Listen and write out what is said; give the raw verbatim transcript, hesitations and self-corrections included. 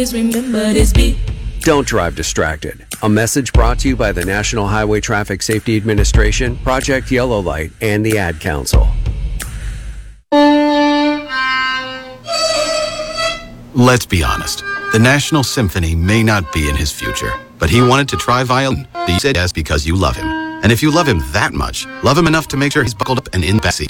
remember this beat. Don't drive distracted. A message brought to you by the National Highway Traffic Safety Administration, Project Yellow Light, and the Ad Council. Let's be honest. The National Symphony may not be in his future, but he wanted to try violin. You said yes because you love him. And if you love him that much, love him enough to make sure he's buckled up and in the backseat.